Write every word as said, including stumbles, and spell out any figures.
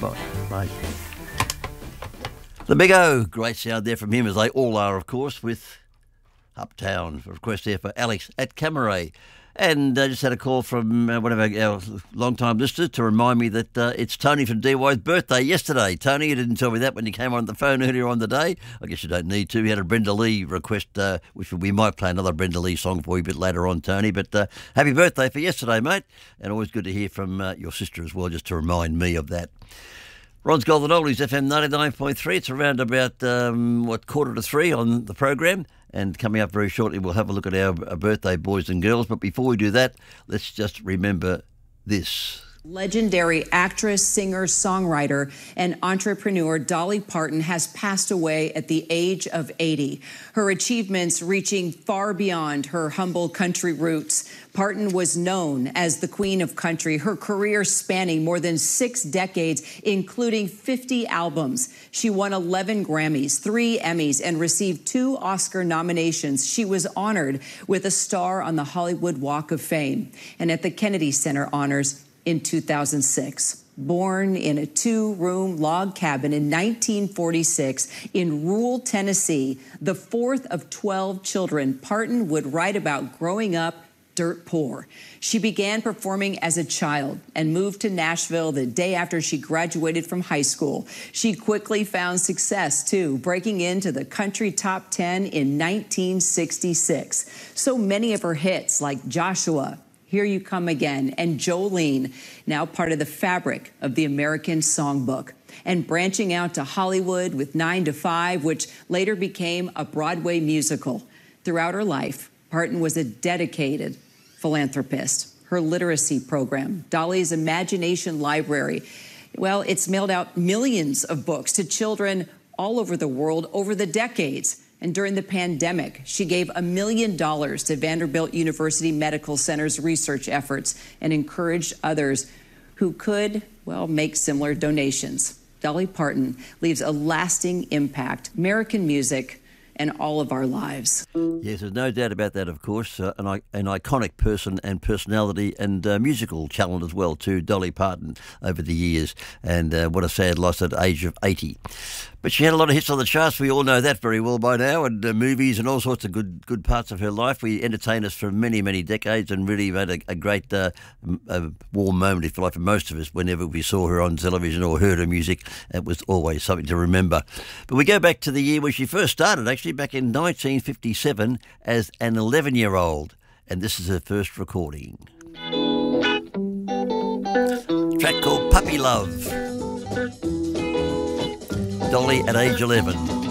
Bye, mate. The Big O, great sound there from him, as they all are, of course, with Uptown. A request there for Alex at Camaray. And I uh, just had a call from uh, one of our, our long-time listeners to remind me that uh, it's Tony from D Y's birthday yesterday. Tony, you didn't tell me that when you came on the phone earlier on the day. I guess you don't need to. We had a Brenda Lee request, uh, which we might play another Brenda Lee song for you a bit later on, Tony. But uh, happy birthday for yesterday, mate. And always good to hear from uh, your sister as well, just to remind me of that. Ron's Golden Oldies, F M ninety-nine point three. It's around about, um, what, quarter to three on the program. And coming up very shortly, we'll have a look at our, our birthday boys and girls. But before we do that, let's just remember this. Legendary actress, singer, songwriter, and entrepreneur Dolly Parton has passed away at the age of eighty. Her achievements reaching far beyond her humble country roots. Parton was known as the Queen of Country, her career spanning more than six decades, including fifty albums. She won eleven Grammys, three Emmys, and received two Oscar nominations. She was honored with a star on the Hollywood Walk of Fame and at the Kennedy Center Honors in two thousand six. Born in a two-room log cabin in nineteen forty-six in rural Tennessee, the fourth of twelve children, Parton would write about growing up dirt poor. She began performing as a child and moved to Nashville the day after she graduated from high school. She quickly found success, too, breaking into the country top ten in nineteen sixty-six. So many of her hits, like Joshua, Here You Come Again, and Jolene, now part of the fabric of the American Songbook. And branching out to Hollywood with nine to five, which later became a Broadway musical. Throughout her life, Parton was a dedicated philanthropist. Her literacy program, Dolly's Imagination Library, well, it's mailed out millions of books to children all over the world over the decades. And during the pandemic, she gave a million dollars to Vanderbilt University Medical Center's research efforts and encouraged others who could, well, make similar donations. Dolly Parton leaves a lasting impact, American music, and all of our lives. Yes, there's no doubt about that, of course. Uh, an, an iconic person and personality and uh, musical talent as well, too, Dolly Parton, over the years. And uh, what a sad loss at the age of eighty. But she had a lot of hits on the charts. We all know that very well by now, and uh, movies and all sorts of good good parts of her life. We entertained us for many, many decades and really made a, a great uh, a warm moment, if you like, for most of us whenever we saw her on television or heard her music. It was always something to remember. But we go back to the year when she first started, actually, back in nineteen fifty-seven as an eleven-year-old. And this is her first recording. A track called Puppy Love. Dolly at age eleven.